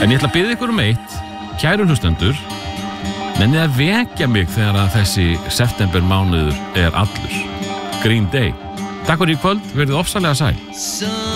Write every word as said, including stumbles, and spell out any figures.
En ég ætla að biðja ykkur um eitt, kæru hlustendur, mennið að vekja mig þegar að þessi september mánuður er allur. Green Day. Takk fyrir í kvöld, verðið ofsalega sæl.